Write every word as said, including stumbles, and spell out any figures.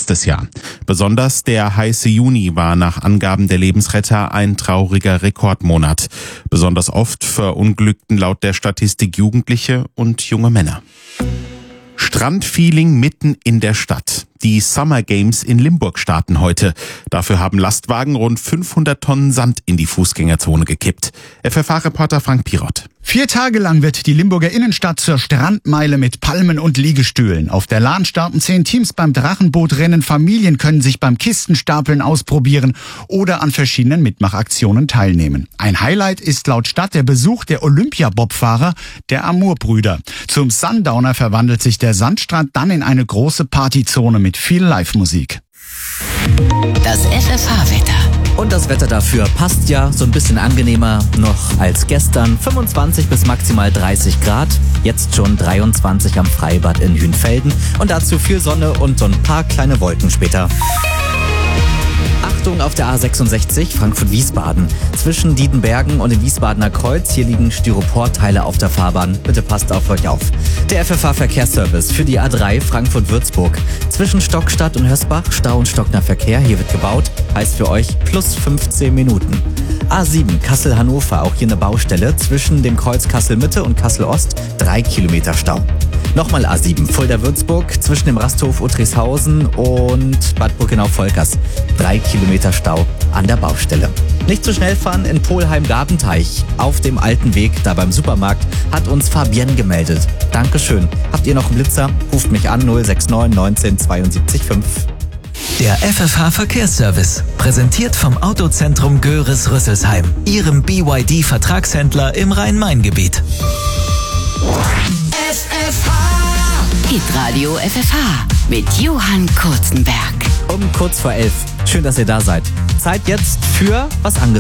letztes Jahr. Besonders der heiße Juni war nach Angaben der Lebensretter ein trauriger Rekordmonat. Besonders oft verunglückten laut der Statistik Jugendliche und junge Männer. Strandfeeling mitten in der Stadt. Die Summer Games in Limburg starten heute. Dafür haben Lastwagen rund fünfhundert Tonnen Sand in die Fußgängerzone gekippt. F F H-Reporter Frank Pirot. Vier Tage lang wird die Limburger Innenstadt zur Strandmeile mit Palmen und Liegestühlen. Auf der Lahn starten zehn Teams beim Drachenbootrennen. Familien können sich beim Kistenstapeln ausprobieren oder an verschiedenen Mitmachaktionen teilnehmen. Ein Highlight ist laut Stadt der Besuch der Olympia-Bobfahrer, der Amur-Brüder. Zum Sundowner verwandelt sich der Sandstrand dann in eine große Partyzone mit viel Live-Musik. Das F F H-Wetter. Und das Wetter dafür passt ja so ein bisschen angenehmer noch als gestern. fünfundzwanzig bis maximal dreißig Grad. Jetzt schon dreiundzwanzig am Freibad in Hünfelden. Und dazu viel Sonne und so ein paar kleine Wolken später. Achtung auf der A sechsundsechzig Frankfurt-Wiesbaden. Zwischen Diedenbergen und dem Wiesbadener Kreuz. Hier liegen Styroporteile auf der Fahrbahn. Bitte passt auf euch auf. Der F F H-Verkehrsservice für die A drei Frankfurt-Würzburg. Zwischen Stockstadt und Hösbach Stau und stockender Verkehr. Hier wird gebaut. Heißt für euch plus fünfzehn Minuten. A sieben Kassel-Hannover. Auch hier eine Baustelle. Zwischen dem Kreuz Kassel-Mitte und Kassel-Ost. Drei Kilometer Stau. Nochmal A sieben Fulda-Würzburg. Zwischen dem Rasthof Uttrichshausen und Bad Burgenau-Volkers. Drei Kilometer Stau an der Baustelle. Nicht zu schnell fahren in Polheim-Gartenteich. Auf dem alten Weg, da beim Supermarkt, hat uns Fabienne gemeldet. Dankeschön. Habt ihr noch einen Blitzer? Ruft mich an null sechs neun neunzehn zweiundsiebzig fünf. Der F F H-Verkehrsservice, präsentiert vom Autozentrum Göris-Rüsselsheim, Ihrem B Y D-Vertragshändler im Rhein-Main-Gebiet. F F H Hitradio F F H mit Johann Kurzenberg. Um kurz vor elf. Schön, dass ihr da seid. Zeit jetzt für was angesagt.